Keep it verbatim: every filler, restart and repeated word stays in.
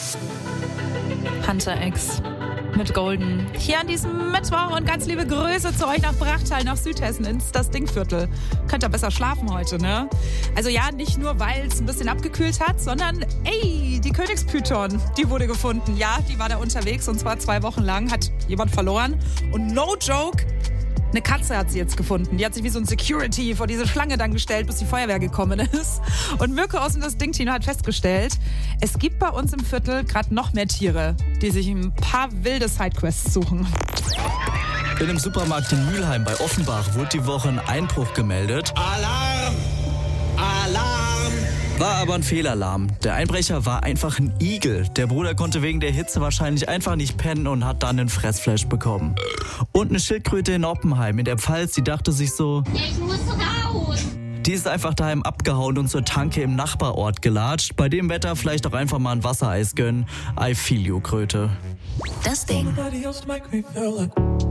Hunter X mit Golden. Hier an diesem Mittwoch und ganz liebe Grüße zu euch nach Brachtal, nach Südhessen, ins das Dingviertel. Könnt ihr besser schlafen heute, ne? Also ja, nicht nur, weil es ein bisschen abgekühlt hat, sondern ey, die Königspython, die wurde gefunden. Ja, die war da unterwegs und zwar zwei Wochen lang, hat jemand verloren. Und no joke, eine Katze hat sie jetzt gefunden. Die hat sich wie so ein Security vor diese Schlange dann gestellt, bis die Feuerwehr gekommen ist. Und Mirko aus dem Das Ding-Team hat festgestellt, es gibt bei uns im Viertel gerade noch mehr Tiere, die sich ein paar wilde Sidequests suchen. In einem Supermarkt in Mülheim bei Offenbach wurde die Woche ein Einbruch gemeldet. Alarm! Alarm! War aber ein Fehlalarm. Der Einbrecher war einfach ein Igel. Der Bruder konnte wegen der Hitze wahrscheinlich einfach nicht pennen und hat dann einen Fressflash bekommen. Und eine Schildkröte in Oppenheim in der Pfalz, die dachte sich so, ich muss raus. Die ist einfach daheim abgehauen und zur Tanke im Nachbarort gelatscht. Bei dem Wetter vielleicht auch einfach mal ein Wassereis gönnen. I feel you, Kröte. Das Ding.